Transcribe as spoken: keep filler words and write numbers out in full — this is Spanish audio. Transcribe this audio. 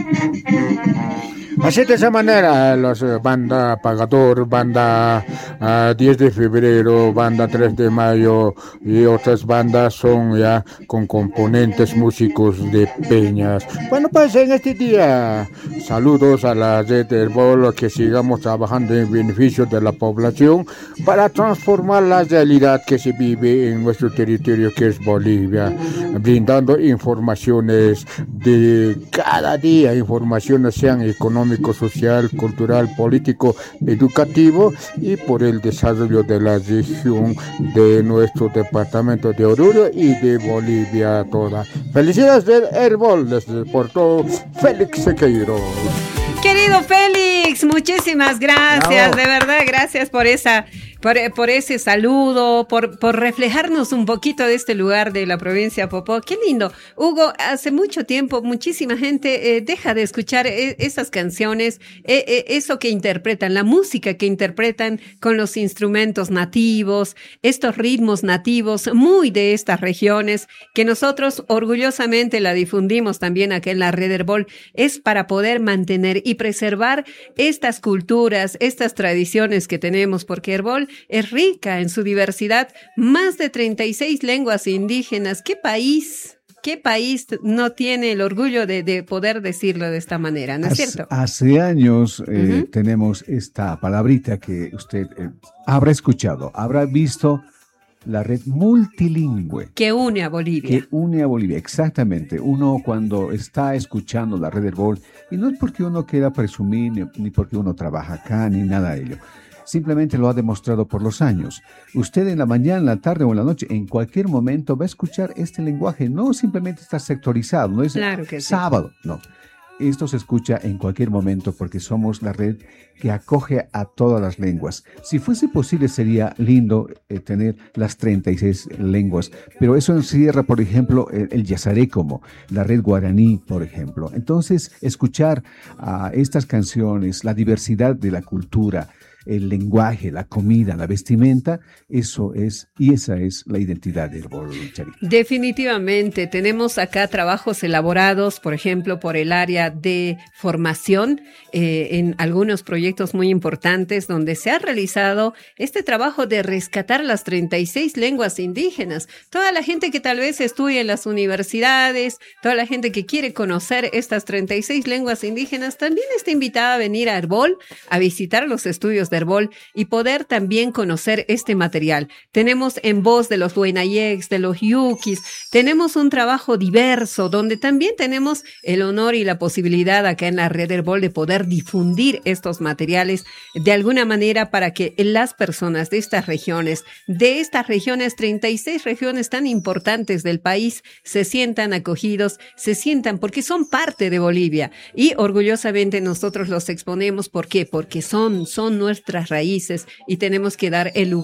Así de esa manera, los eh, banda Pagador, banda ah, diez de febrero, banda tres de mayo y otras bandas son ya con componentes músicos de peñas. Bueno, pues en este día, saludos a la red del Herbol, que sigamos trabajando en beneficio de la población para transformar la realidad que se vive en nuestro territorio, que es Bolivia, brindando informaciones de cada día, informaciones sean económicas, social, cultural, político, educativo y por el desarrollo de la región de nuestro departamento de Oruro y de Bolivia toda. Felicidades del Herbol, les reportó Félix Sequeiro. Querido Félix, muchísimas gracias, Bravo. De verdad, gracias por esa, por, por ese saludo, por, por reflejarnos un poquito de este lugar de la provincia de Popó. Qué lindo. Hugo, hace mucho tiempo muchísima gente eh, deja de escuchar eh, esas canciones, eh, eh, eso que interpretan, la música que interpretan con los instrumentos nativos, estos ritmos nativos muy de estas regiones, que nosotros orgullosamente la difundimos también aquí en la Red Herbol, es para poder mantener y preservar estas culturas, estas tradiciones que tenemos, porque Herbol es rica en su diversidad, más de treinta y seis lenguas indígenas. ¿Qué país, qué país no tiene el orgullo de, de poder decirlo de esta manera? ¿No es hace, cierto? Hace años eh, Uh-huh. tenemos esta palabrita que usted eh, habrá escuchado, habrá visto, la red multilingüe. Que une a Bolivia. Que une a Bolivia, exactamente. Uno cuando está escuchando la red Herbol, y no es porque uno quiera presumir, ni, ni porque uno trabaja acá, ni nada de ello. Simplemente lo ha demostrado por los años. Usted en la mañana, en la tarde o en la noche, en cualquier momento va a escuchar este lenguaje. No simplemente está sectorizado, no es Claro que sí. sábado, no. Esto se escucha en cualquier momento porque somos la red que acoge a todas las lenguas. Si fuese posible, sería lindo eh, tener las treinta y seis lenguas, pero eso encierra, por ejemplo, el, el yazarécomo, la red guaraní, por ejemplo. Entonces, escuchar uh, estas canciones, la diversidad de la cultura, el lenguaje, la comida, la vestimenta, eso es, y esa es la identidad del Herbol, Charito. Definitivamente, tenemos acá trabajos elaborados, por ejemplo, por el área de formación, eh, en algunos proyectos muy importantes donde se ha realizado este trabajo de rescatar las treinta y seis lenguas indígenas. Toda la gente que tal vez estudia en las universidades, toda la gente que quiere conocer estas treinta y seis lenguas indígenas, también está invitada a venir a Herbol, a visitar los estudios de Herbol y poder también conocer este material. Tenemos en voz de los Huaynayecs, de los Yuquis, tenemos un trabajo diverso donde también tenemos el honor y la posibilidad acá en la Red Herbol de poder difundir estos materiales de alguna manera para que las personas de estas regiones, de estas regiones, treinta y seis regiones tan importantes del país, se sientan acogidos, se sientan porque son parte de Bolivia y orgullosamente nosotros los exponemos. ¿Por qué? Porque son, son nuestras raíces y tenemos que dar el lugar